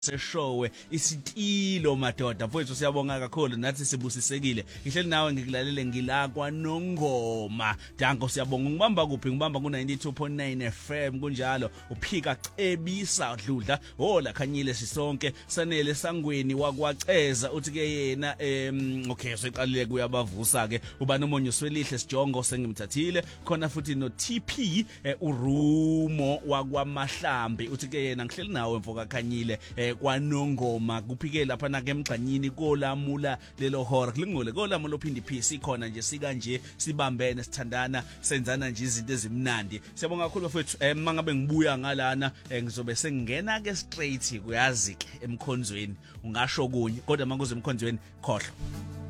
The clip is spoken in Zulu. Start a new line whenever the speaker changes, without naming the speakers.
seshowe isitilo madoda mfowethu siyabonga kakhulu nathi sibusisekile ngihleli nawe ngikulalele ngila kwaNongoma danko siyabonga ngibamba kuphi ngibamba ku 92.9 FM kunjalo uphika cebisa dludla hola khanyile sisonke sanele sangweni wakwaceza uthi ke yena okay seqalile kuyabavusa ke uba nomonyo swelihle sijongo sengimthathile khona futhi no TP urumo wakwamahlambi uthi ke yena ngihleli nawe mfoka khanyile kwaNongoma kuphike lapha na ke emgxanyini kolamula lelo hora kulingole kolamula ophindi phisi khona nje sika nje sibambene sithandana senzana nje izinto ezimnandi siyabonga kakhulu bafethu mangabe ngibuya ngalana ngizobe sengena ke straight kuyazi ke emkhonzweni ungasho kunye kodwa manguze emkhonzweni khohlo